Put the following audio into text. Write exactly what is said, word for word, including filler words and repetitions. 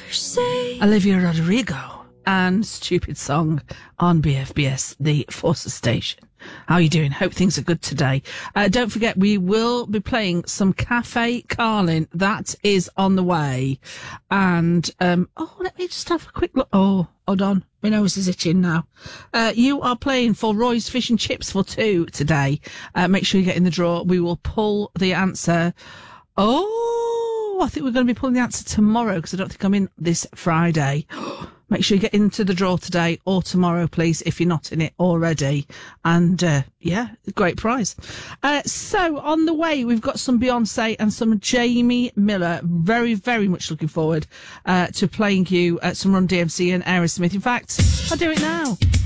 Olivia Rodrigo and Stupid Song on B F B S, the Forces Station. How are you doing? Hope things are good today. Uh, don't forget, we will be playing some Cafe Carlin. That is on the way. And, um, oh, let me just have a quick look. Oh, hold on. My nose is itching now. Uh, you are playing for Roy's Fish and Chips for two today. Uh, make sure you get in the draw. We will pull the answer. Oh, I think we're going to be pulling the answer tomorrow because I don't think I'm in this Friday. Make sure you get into the draw today or tomorrow, please, if you're not in it already. And, uh, yeah, great prize. Uh, so, on the way, we've got some Beyonce and some Jamie Miller. Very, very much looking forward uh, to playing you uh, some Run D M C and Aerosmith. In fact, I'll do it now.